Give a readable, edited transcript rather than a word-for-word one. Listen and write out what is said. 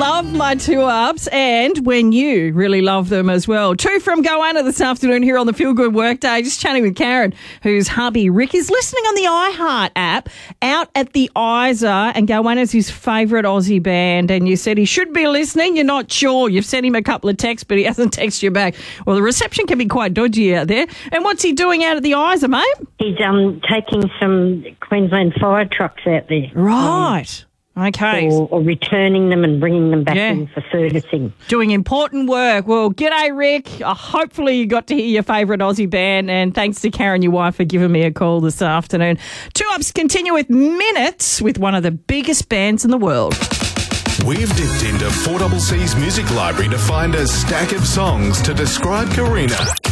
love my two-ups and when you really love them as well. Two from Goanna this afternoon here on the Feel Good Workday. Just chatting with Karen, whose hubby Rick is listening on the iHeart app out at the Isa, and Goanna's his favourite Aussie band, and you said he should be listening. You're not sure. You've sent him a couple of texts, but he hasn't texted you back. Well, the reception can be quite dodgy out there. And what's he doing out at the Isa, mate? He's taking some Queensland fire trucks out there. Right. Okay. Or returning them and bringing them back in for servicing. Doing important work. Well, g'day, Rick. Hopefully you got to hear your favourite Aussie band, and thanks to Karen, your wife, for giving me a call this afternoon. Two Ups continue with Minutes with one of the biggest bands in the world. We've dipped into 4CC's music library to find a stack of songs to describe Karina.